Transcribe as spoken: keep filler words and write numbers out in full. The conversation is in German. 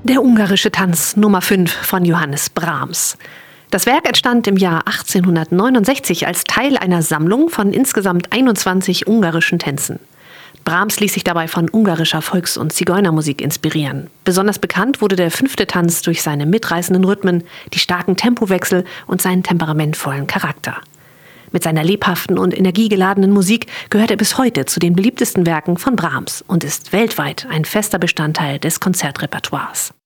Der ungarische Tanz Nummer fünf von Johannes Brahms. Das Werk entstand im Jahr achtzehnhundertneunundsechzig als Teil einer Sammlung von insgesamt einundzwanzig ungarischen Tänzen. Brahms ließ sich dabei von ungarischer Volks- und Zigeunermusik inspirieren. Besonders bekannt wurde der fünfte Tanz durch seine mitreißenden Rhythmen, die starken Tempowechsel und seinen temperamentvollen Charakter. Mit seiner lebhaften und energiegeladenen Musik gehört er bis heute zu den beliebtesten Werken von Brahms und ist weltweit ein fester Bestandteil des Konzertrepertoires.